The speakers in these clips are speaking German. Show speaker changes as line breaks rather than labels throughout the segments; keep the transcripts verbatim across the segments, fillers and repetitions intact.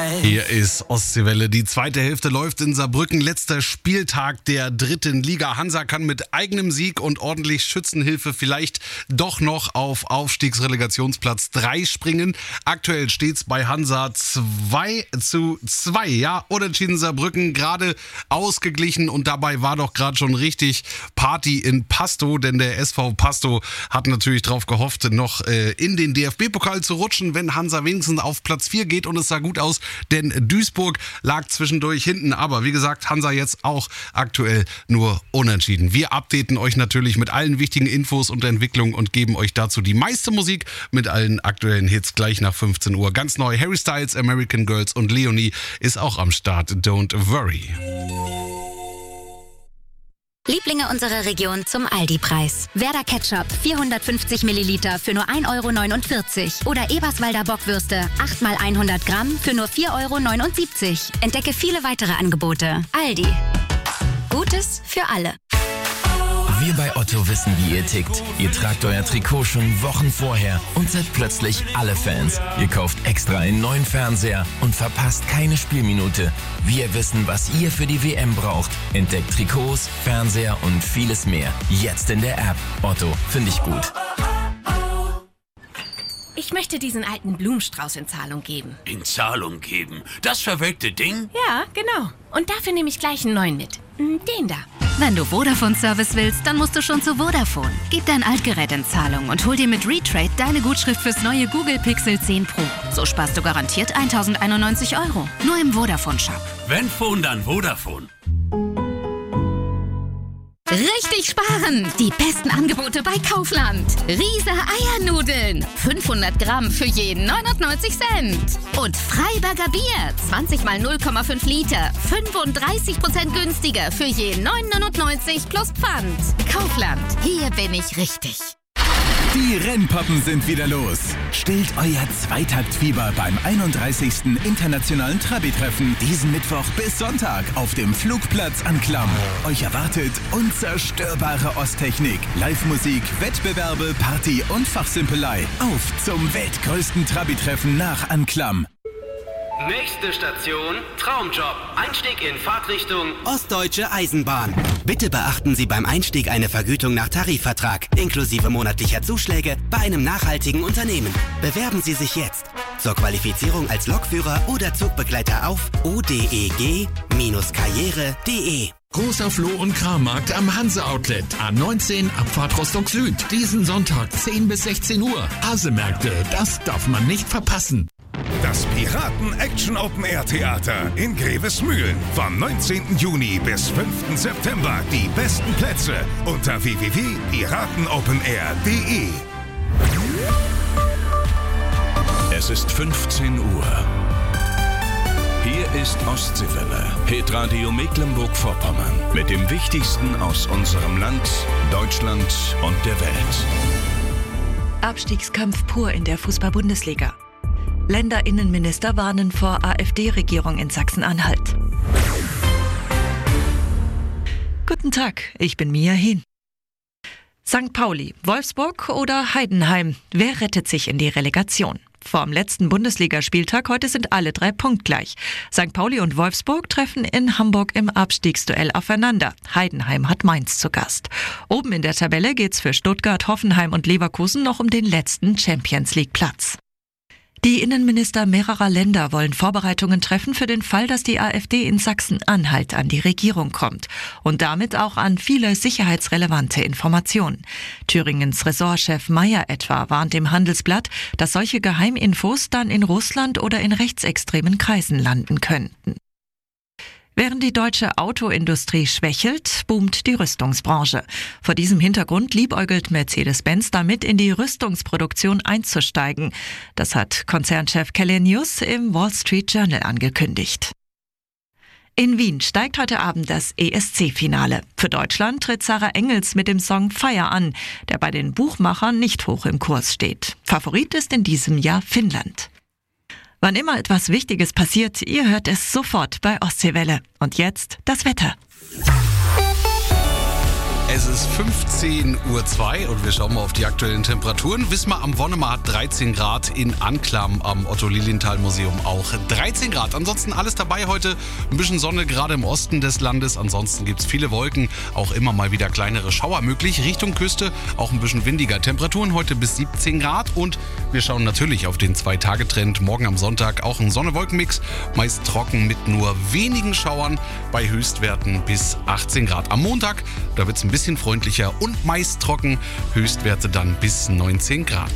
Live.
Hier ist Ostseewelle. Die zweite Hälfte läuft in Saarbrücken. Letzter Spieltag der dritten Liga. Hansa kann mit eigenem Sieg und ordentlich Schützenhilfe vielleicht doch noch auf Aufstiegsrelegationsplatz drei springen. Aktuell steht's bei Hansa zwei zu zwei. Ja, unentschieden Saarbrücken, gerade ausgeglichen, und dabei war doch gerade schon richtig Party in Pasto, denn der S V Pasto hat natürlich drauf gehofft, noch äh, in den D F B-Pokal zu rutschen, wenn Hansa wenigstens auf Platz vier geht, und es sah gut aus, denn Duisburg lag zwischendurch hinten, aber wie gesagt, Hansa jetzt auch aktuell nur unentschieden. Wir updaten euch natürlich mit allen wichtigen Infos und Entwicklungen und geben euch dazu die meiste Musik mit allen aktuellen Hits gleich nach fünfzehn Uhr. Ganz neu, Harry Styles, American Girls und Leonie ist auch am Start. Don't worry.
Lieblinge unserer Region zum Aldi-Preis. Werder Ketchup vierhundertfünfzig Milliliter für nur ein Euro neunundvierzig. Oder Eberswalder Bockwürste acht mal hundert Gramm für nur vier Euro neunundsiebzig. Entdecke viele weitere Angebote. Aldi. Gutes für alle.
Wir bei Otto wissen, wie ihr tickt. Ihr tragt euer Trikot schon Wochen vorher und seid plötzlich alle Fans. Ihr kauft extra einen neuen Fernseher und verpasst keine Spielminute. Wir wissen, was ihr für die W M braucht. Entdeckt Trikots, Fernseher und vieles mehr. Jetzt in der App. Otto, finde ich gut.
Ich möchte diesen alten Blumenstrauß in Zahlung geben.
In Zahlung geben? Das verwelkte Ding?
Ja, genau. Und dafür nehme ich gleich einen neuen mit. Den da.
Wenn du Vodafone-Service willst, dann musst du schon zu Vodafone. Gib dein Altgerät in Zahlung und hol dir mit Retrade deine Gutschrift fürs neue Google Pixel zehn Pro. So sparst du garantiert tausendeinundneunzig Euro. Nur im Vodafone-Shop.
Wenn Phone, dann Vodafone.
Richtig sparen! Die besten Angebote bei Kaufland. Riese Eiernudeln. fünfhundert Gramm für jeden neunundneunzig Cent. Und Freiberger Bier. zwanzig mal null Komma fünf Liter. fünfunddreißig Prozent günstiger für jeden neun neunundneunzig plus Pfand. Kaufland. Hier bin ich richtig.
Die Rennpappen sind wieder los. Stillt euer Zweitaktfieber beim einunddreißigsten Internationalen Trabi-Treffen diesen Mittwoch bis Sonntag auf dem Flugplatz Anklam. Euch erwartet unzerstörbare Osttechnik, Live-Musik, Wettbewerbe, Party und Fachsimpelei. Auf zum weltgrößten Trabi-Treffen nach Anklam.
Nächste Station, Traumjob. Einstieg in Fahrtrichtung
Ostdeutsche Eisenbahn. Bitte beachten Sie beim Einstieg eine Vergütung nach Tarifvertrag, inklusive monatlicher Zuschläge bei einem nachhaltigen Unternehmen. Bewerben Sie sich jetzt zur Qualifizierung als Lokführer oder Zugbegleiter auf o d e g Karriere punkt de.
Großer Floh- und Krammarkt am Hanse-Outlet. A neunzehn, Abfahrt Rostock Süd. Diesen Sonntag zehn bis sechzehn Uhr. Hasemärkte, das darf man nicht verpassen.
Das Piraten-Action-Open-Air-Theater in Grevesmühlen. Vom neunzehnten Juni bis fünften September. Die besten Plätze unter w w w punkt piratenopenair punkt de.
Es ist fünfzehn Uhr. Hier ist Ostseewelle, Hitradio Mecklenburg-Vorpommern. Mit dem Wichtigsten aus unserem Land, Deutschland und der Welt.
Abstiegskampf pur in der Fußball-Bundesliga. Länderinnenminister warnen vor AfD-Regierung in Sachsen-Anhalt. Guten Tag, ich bin Mia Hehn. Sankt Pauli, Wolfsburg oder Heidenheim? Wer rettet sich in die Relegation? Vorm letzten Bundesligaspieltag heute sind alle drei punktgleich. Sankt Pauli und Wolfsburg treffen in Hamburg im Abstiegsduell aufeinander. Heidenheim hat Mainz zu Gast. Oben in der Tabelle geht's für Stuttgart, Hoffenheim und Leverkusen noch um den letzten Champions-League-Platz. Die Innenminister mehrerer Länder wollen Vorbereitungen treffen für den Fall, dass die AfD in Sachsen-Anhalt an die Regierung kommt und damit auch an viele sicherheitsrelevante Informationen. Thüringens Ressortchef Mayer etwa warnt im Handelsblatt, dass solche Geheiminfos dann in Russland oder in rechtsextremen Kreisen landen könnten. Während die deutsche Autoindustrie schwächelt, boomt die Rüstungsbranche. Vor diesem Hintergrund liebäugelt Mercedes-Benz damit, in die Rüstungsproduktion einzusteigen. Das hat Konzernchef Källenius im Wall Street Journal angekündigt. In Wien steigt heute Abend das E S C-Finale. Für Deutschland tritt Sarah Engels mit dem Song Fire an, der bei den Buchmachern nicht hoch im Kurs steht. Favorit ist in diesem Jahr Finnland. Wann immer etwas Wichtiges passiert, ihr hört es sofort bei Ostseewelle. Und jetzt das Wetter.
Es ist fünfzehn Uhr zwei und wir schauen mal auf die aktuellen Temperaturen. Wismar am Wonnemar hat dreizehn Grad, in Anklam am Otto-Lilienthal-Museum auch dreizehn Grad. Ansonsten alles dabei heute, ein bisschen Sonne gerade im Osten des Landes. Ansonsten gibt es viele Wolken, auch immer mal wieder kleinere Schauer möglich. Richtung Küste auch ein bisschen windiger. Temperaturen heute bis siebzehn Grad und wir schauen natürlich auf den Zwei-Tage-Trend. Morgen am Sonntag auch ein Sonne-Wolken-Mix, meist trocken mit nur wenigen Schauern bei Höchstwerten bis achtzehn Grad. Am Montag, da wird es ein bisschen freundlicher und meist trocken, Höchstwerte dann bis neunzehn Grad.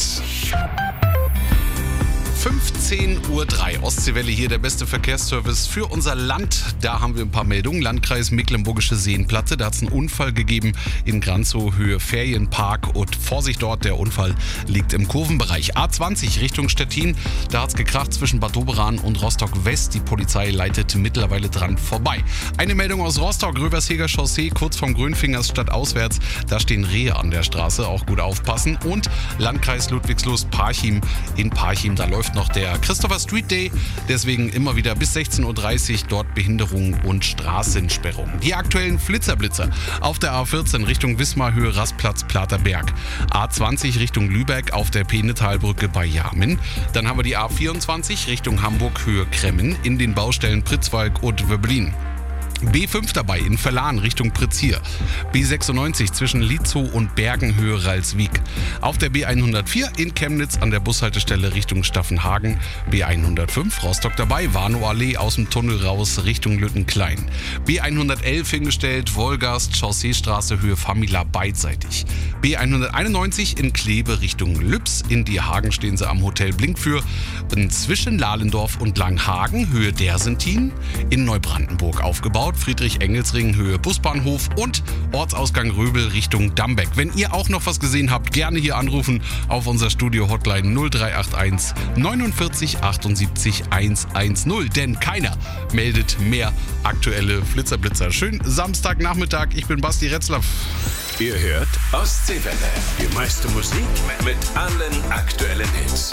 fünfzehn Uhr drei, Ostseewelle hier, der beste Verkehrsservice für unser Land. Da haben wir ein paar Meldungen. Landkreis Mecklenburgische Seenplatte, da hat es einen Unfall gegeben in Granzow, Höhe Ferienpark und Vorsicht dort, der Unfall liegt im Kurvenbereich. A zwanzig Richtung Stettin, da hat es gekracht zwischen Bad Doberan und Rostock West. Die Polizei leitet mittlerweile dran vorbei. Eine Meldung aus Rostock, Röversheger Chaussee, kurz vom Grünfingers stadtauswärts, da stehen Rehe an der Straße, auch gut aufpassen. Und Landkreis Ludwigslust Parchim, in Parchim, da läuft noch der Christopher Street Day, deswegen immer wieder bis sechzehn Uhr dreißig dort Behinderungen und Straßensperrungen. Die aktuellen Flitzerblitzer auf der A vierzehn Richtung Wismar, Höhe Rastplatz Platerberg. A zwanzig Richtung Lübeck auf der Peenetalbrücke bei Jamin. Dann haben wir die A vierundzwanzig Richtung Hamburg, Höhe Kremmen in den Baustellen Pritzwalk und Wöblin. B fünf dabei in Verlan Richtung Pritzhier. B sechsundneunzig zwischen Lietzow und Bergen, Höhe Ralswiek. Auf der B hundertvier in Chemnitz an der Bushaltestelle Richtung Staffenhagen. B hundertfünf Rostock dabei, Warnow-Allee aus dem Tunnel raus Richtung Lüttenklein. B hundertelf hingestellt, Wolgast, Chausseestraße, Höhe Famila beidseitig. B hunderteinundneunzig in Kleve Richtung Lübs. In Dierhagen stehen sie am Hotel Blinkfür. Zwischen Lahlendorf und Langhagen, Höhe Dersentin. In Neubrandenburg aufgebaut. Friedrich-Engels-Ring, Höhe Busbahnhof und Ortsausgang Röbel Richtung Dambeck. Wenn ihr auch noch was gesehen habt, gerne hier anrufen auf unser Studio-Hotline null drei acht eins neunundvierzig achtundsiebzig hundertzehn, denn keiner meldet mehr aktuelle Flitzerblitzer. Schönen Samstagnachmittag, ich bin Basti Retzlaff.
Ihr hört Ostseewelle, die meiste Musik mit allen aktuellen Hits.